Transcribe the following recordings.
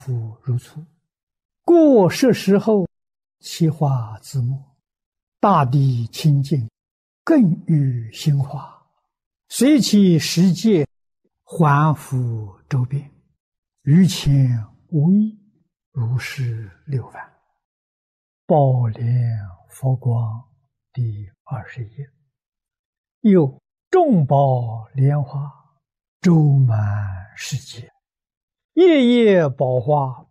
复如初。过世时后，其化自没，大地清净，更愈兴化，随其世界，还复周遍，于前无异，如是六番。宝莲佛光第20页。又众宝莲花周满世界，夜夜宝花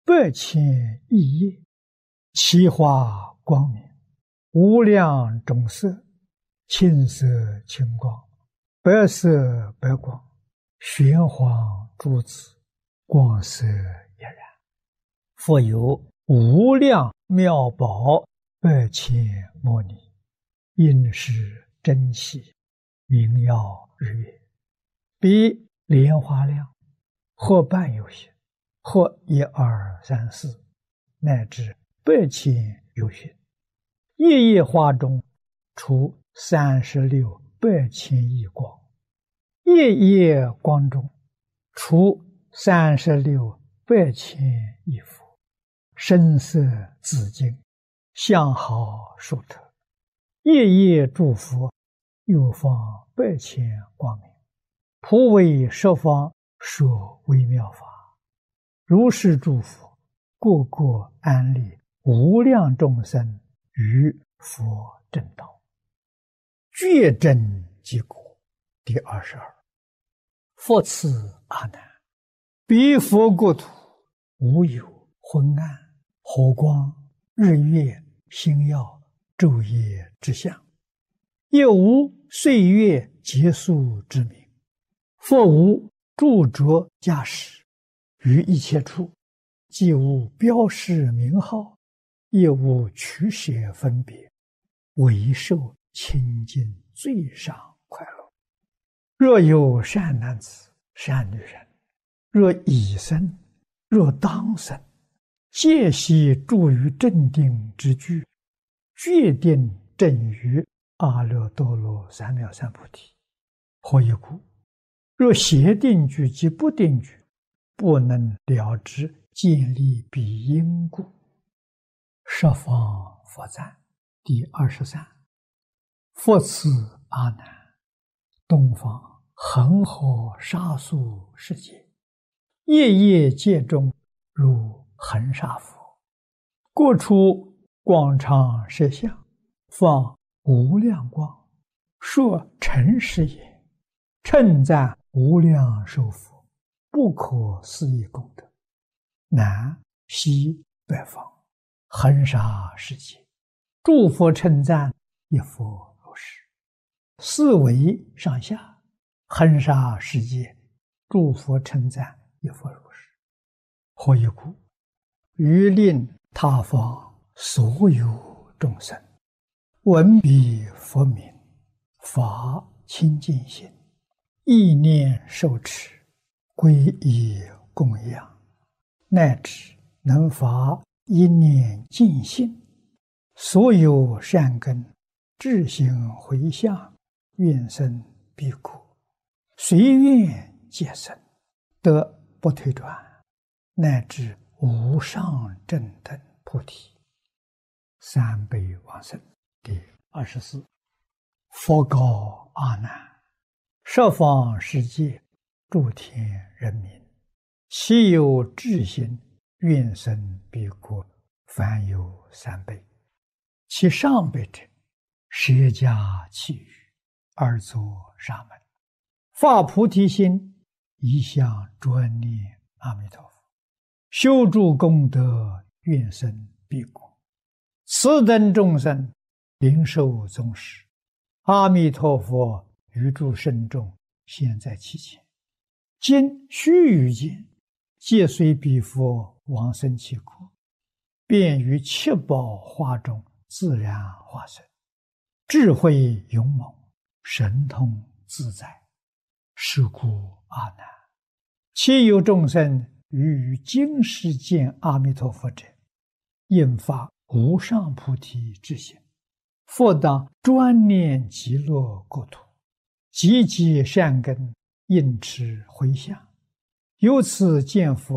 8,000亿叶，其花光明，无量种色，青色青光，白色白光，玄黄珠子，光色俨然。复有无量妙宝8,000摩尼，应是真气，明耀日月，比莲花量，或半有些，或1、2、3、4，乃至8,000有些。夜夜花中出36 8,000亿光，夜夜光中出36 8,000亿佛，声色紫金，相好殊特。夜夜诸佛又放8,000光明，普为十方说微妙法。如是诸佛，个个安立无量众生于佛正道，觉真即果。第22。复次阿难，彼佛国土无有昏暗、火光、日月、星耀、昼夜之相，也无岁月结束之名，复无著着驾驶，于一切处，既无标示名号，也无取舍分别，唯受清净最上快乐。若有善男子、善女人，若已生，若当生，皆悉住于正定之具，决定正于阿耨多罗三藐三菩提。何以故？若邪定具及不定具，不能了知建立彼因故。十方佛赞第23。复次阿难，东方恒河沙数世界，夜夜界中如恒沙佛，各处广长舌相，放无量光，说诚实也，称赞无量寿佛不可思议功德。南西北方恒沙世界，诸佛称赞一佛如是。四维上下恒沙世界，诸佛称赞一佛如是。何以故？于令他方所有众生闻彼佛名，发清净心，意念受持，皈依供养，乃至能发一念净心，所有善根智行回向，愿生彼国，随愿皆生，得不退转，乃至无上正等菩提。三辈往生第24。佛告阿难，十方世界诸天人民，其有智心，愿生彼国，凡有3辈。其上辈者，舍家弃语，而作沙门，发菩提心，一向专念阿弥陀佛，修诸功德，愿生彼国。此等众生灵受宗师，阿弥陀佛于诸圣众现在其前，今须臾间，皆随彼佛往生其国，便于七宝花中自然化身，智慧勇猛，神通自在。是故阿难，其有众生于今世见阿弥陀佛者，应发无上菩提之心，复当专念极乐国土，积极善根，应持回向，由此见佛，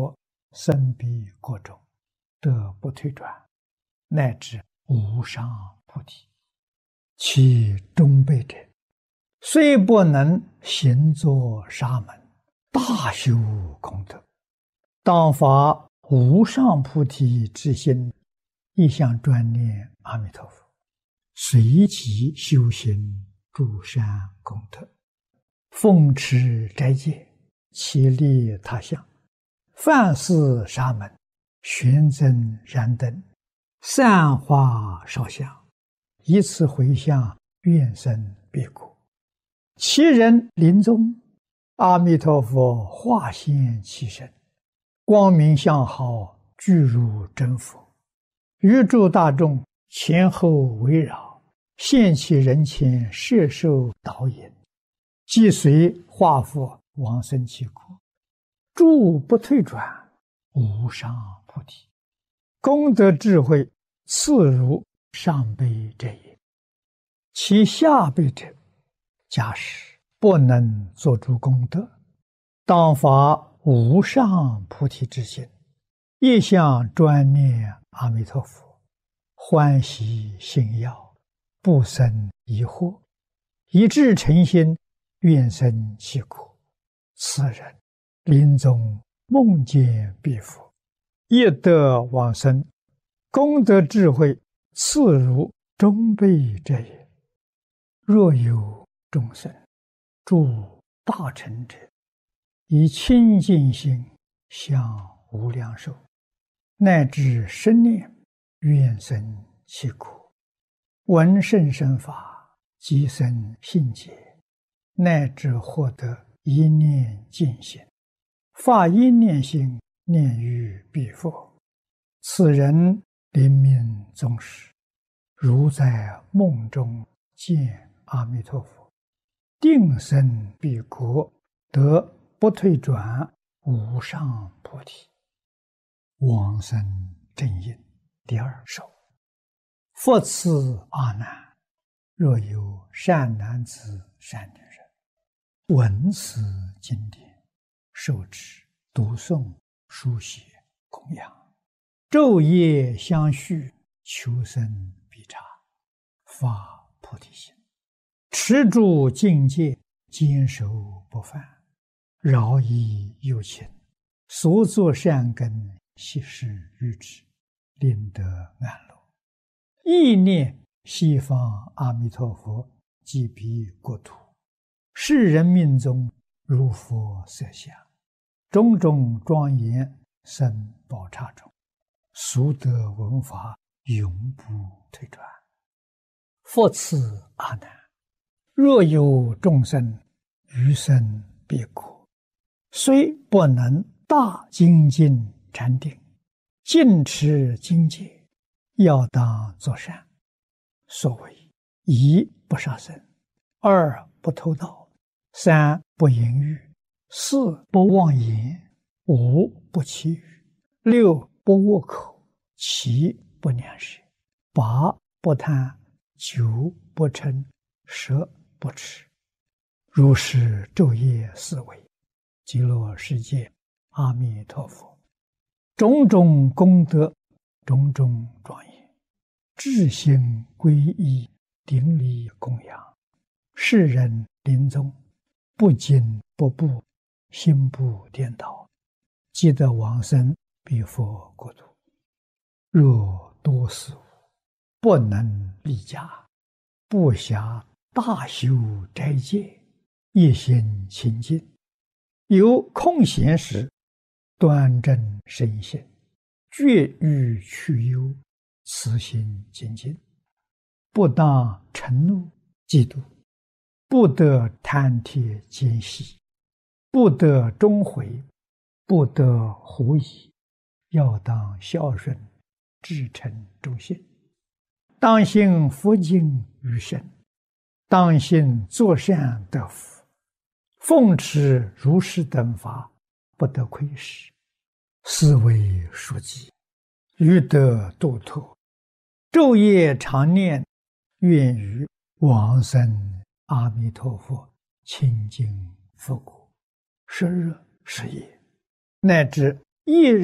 生彼国中，得不退转，乃至无上菩提。其中辈者，虽不能行作沙门，大修功德，当发无上菩提之心，一向专念阿弥陀佛，随即修行诸善功德，奉持斋戒，其利他乡，饭施沙门，玄增燃灯，散花烧香，以此回向愿生彼国。其人临终，阿弥陀佛化现其身，光明相好，具如真佛，于诸大众前后围绕，现其人前，摄受导引，即随化佛往生其国，诸不退转，无上菩提。功德智慧次如上辈者也。其下辈者，假使不能做诸功德，当发无上菩提之心，一向专念阿弥陀佛，欢喜信要，不生疑惑，以至诚心，愿生其国。此人临终梦见彼佛，亦得往生，功德智慧次如中辈者也。若有众生诸大成者，以清净心向无量寿，乃至生念愿生其国，闻甚深法，即生信解，乃至获得一念净心，发一念心，念于彼佛。此人临命终时，如在梦中见阿弥陀佛，定生彼国，得不退转，无上菩提。往生正因第二首。复次阿难，若有善男子善女人，闻此经典，受持读诵书写供养，昼夜相续，求生必察，发菩提心，持住境界，坚守不犯，饶益有情，所作善根，悉施于之，令得安乐。意念西方阿弥陀佛即彼国土，世人命中如佛色相，种种庄严生宝刹中，俗得闻法，永不退转。复次阿难，若有众生余生彼国，虽不能大精进禅定，尽持精戒，要当作善。所谓一不杀生，二不偷盗，三不淫欲，四不妄言，五不绮语，六不恶口，七不两舌，八不贪，九不嗔，十不痴。如是昼夜思维，极乐世界阿弥陀佛，种种功德，种种庄严，至心皈依，顶礼供养，世人临终不惊不怖，心不颠倒，即得往生彼佛国土。若多死无，不能立家，不暇大修斋戒，一心清净，有空闲时，端正身心，绝欲去忧，慈心精进，不当嗔怒嫉妒，不得贪帖奸细，不得终悔，不得狐疑，要当孝顺，至诚忠信，当信佛经于身，当信作善得福，奉持如是等法，不得亏失，是为书记，欲得度脱，昼夜常念，愿于往生阿弥陀佛清净佛国，时日时夜，乃至一日